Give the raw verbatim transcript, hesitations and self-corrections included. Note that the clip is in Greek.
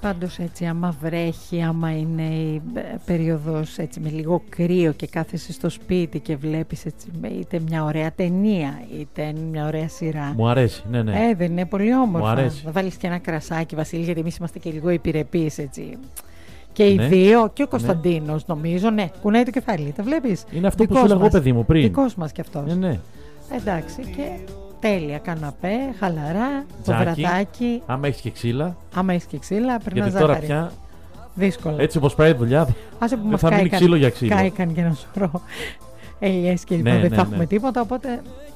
Πάντως έτσι, άμα βρέχει, άμα είναι η περίοδος έτσι με λίγο κρύο και κάθεσαι στο σπίτι και βλέπεις έτσι, είτε μια ωραία ταινία είτε μια ωραία σειρά. Μου αρέσει, ναι, ναι. Ε, δεν είναι πολύ όμορφα. Μου αρέσει. Να βάλεις και ένα κρασάκι, Βασίλη, γιατί εμείς είμαστε και λίγο επιρρεπείς έτσι. Και οι Ναι. δύο, και ο Κωνσταντίνος, ναι. νομίζω, ναι, κουνάει το κεφάλι. Τα βλέπεις. Είναι αυτό Δικός που σου λέγω, μας. παιδί μου, πριν. Δικός μας κι αυτός. Ναι, ναι. Εντάξει, και τέλεια. Καναπέ, χαλαρά, το Τζάκι. βρατάκι. Άμα έχεις και ξύλα. Άμα έχεις και ξύλα, περνά Γιατί ζάχαρη. τώρα πια, Δύσκολο. έτσι όπως πάει η δουλειά, Άσε που δεν μας θα μείνει κάηκαν, ξύλο για ξύλο. κάηκαν και ένα σωρό ελιές και Ναι, λοιπόν δεν ναι, θα ναι. έχουμε τίποτα, οπότε